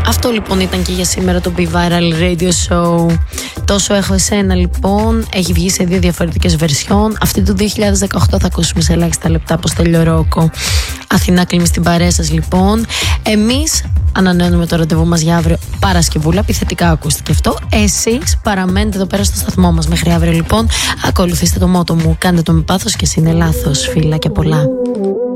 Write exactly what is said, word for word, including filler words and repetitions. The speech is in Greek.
Αυτό λοιπόν ήταν και για σήμερα το Be Viral Radio Show. Τόσο έχω εσένα λοιπόν. Έχει βγει σε δύο διαφορετικές βερσιόν. Αυτή του δύο χιλιάδες δεκαοκτώ θα ακούσουμε σε ελάχιστα λεπτά από Στέλιο Ρόκο. Αθηνά Κλίμη στην παρέα σας λοιπόν. Εμείς ανανεώνουμε το ραντεβού μας για αύριο Παρασκευούλα. Επιθετικά ακούστηκε αυτό. Εσείς παραμένετε εδώ πέρα στο σταθμό μας μέχρι αύριο λοιπόν. Ακολουθήστε το μότο μου. Κάντε το με πάθος και εσύ είναι λάθος. Φιλά και πολλά.